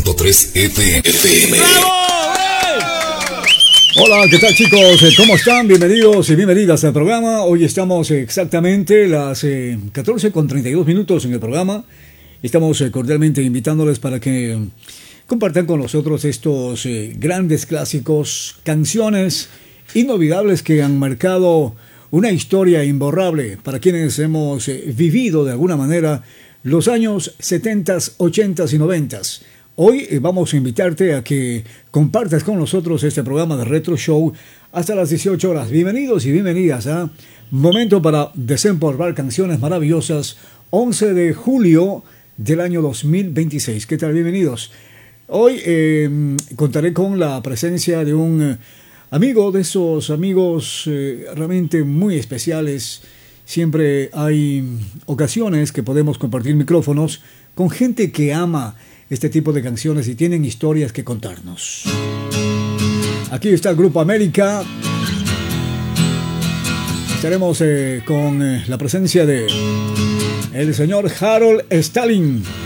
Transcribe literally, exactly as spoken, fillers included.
punto tres F M. Hola, ¿qué tal, chicos? ¿Cómo están? Bienvenidos y bienvenidas al programa. Hoy estamos exactamente las eh, catorce con treinta y dos minutos en el programa. Estamos eh, cordialmente invitándoles para que compartan con nosotros estos eh, grandes clásicos, canciones inolvidables que han marcado una historia imborrable para quienes hemos eh, vivido de alguna manera los años setenta, ochenta y noventa. Hoy eh, vamos a invitarte a que compartas con nosotros este programa de Retro Show hasta las dieciocho horas. Bienvenidos y bienvenidas a Momento para desempolvar canciones maravillosas, once de julio del año dos mil veintiséis. ¿Qué tal? Bienvenidos. Hoy eh, contaré con la presencia de un eh, amigo, de esos amigos eh, realmente muy especiales. Siempre hay ocasiones que podemos compartir micrófonos con gente que ama este tipo de canciones y tienen historias que contarnos. Aquí está el Grupo América. Estaremos eh, con eh, la presencia de el señor Harold Stalin.